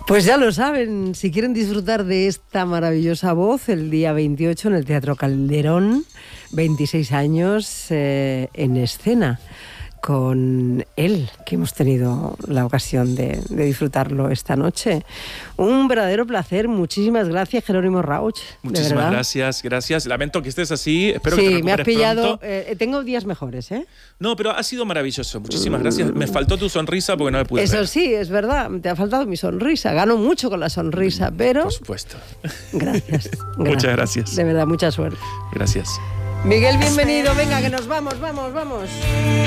Pues ya lo saben, si quieren disfrutar de esta maravillosa voz, el día 28 en el Teatro Calderón, 26 años en escena, con él, que hemos tenido la ocasión de disfrutarlo esta noche. Un verdadero placer. Muchísimas gracias, Jerónimo Rauch. Muchísimas gracias. Lamento que estés así. Espero que te recuperes me has pillado. pronto. Tengo días mejores, ¿eh? No, pero ha sido maravilloso. Muchísimas gracias. Me faltó tu sonrisa porque no me pude Eso ver. sí, es verdad. Te ha faltado mi sonrisa. Gano mucho con la sonrisa, pero... Por supuesto. Gracias. Muchas gracias. De verdad, mucha suerte. Gracias. Miguel, bienvenido. Venga, que nos vamos.